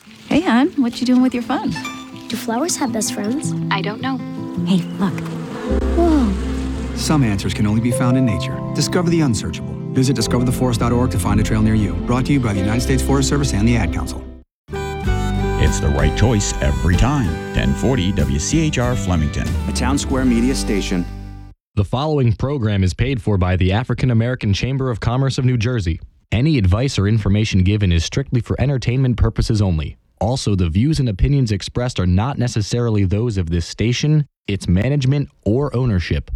Hey, hon, what you doing with your phone? Do flowers have best friends? I don't know. Hey, look. Whoa. Some answers can only be found in nature. Discover the unsearchable. Visit discovertheforest.org to find a trail near you. Brought to you by the United States Forest Service and the Ad Council. It's the right choice every time. 1040 WCHR Flemington. A Town Square Media station. The following program is paid for by the African American Chamber of Commerce of New Jersey. Any advice or information given is strictly for entertainment purposes only. Also, the views and opinions expressed are not necessarily those of this station, its management, or ownership.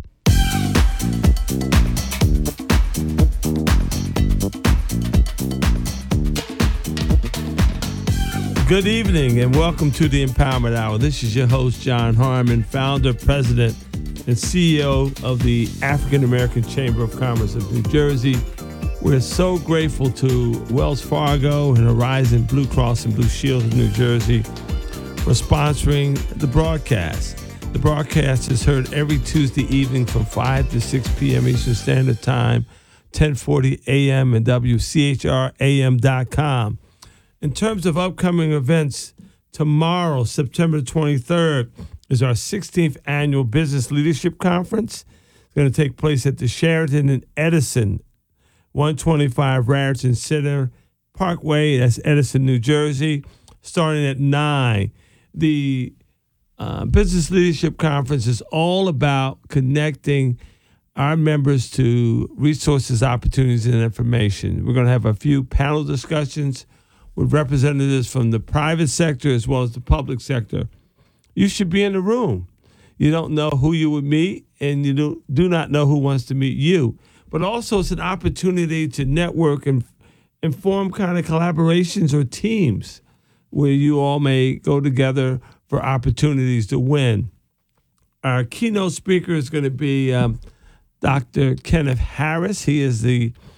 Good evening and welcome to the Empowerment Hour. This is your host, John Harmon, founder, president, and CEO of the African American Chamber of Commerce of New Jersey. We're so grateful to Wells Fargo and Horizon Blue Cross and Blue Shield of New Jersey for sponsoring the broadcast. The broadcast is heard every Tuesday evening from 5 to 6 p.m. Eastern Standard Time, 1040 a.m. and WCHRAM.com. In terms of upcoming events, tomorrow, September 23rd, is our 16th annual Business Leadership Conference. It's going to take place at the Sheraton in Edison, 125 Raritan Center Parkway, that's Edison, New Jersey, starting at 9. The Business Leadership Conference is all about connecting our members to resources, opportunities, and information. We're going to have a few panel discussions with representatives from the private sector as well as the public sector. You should be in the room. You don't know who you would meet, and you do not know who wants to meet you. But also it's an opportunity to network and form kind of collaborations or teams where you all may go together for opportunities to win. Our keynote speaker is going to be Dr. Kenneth Harris. He is the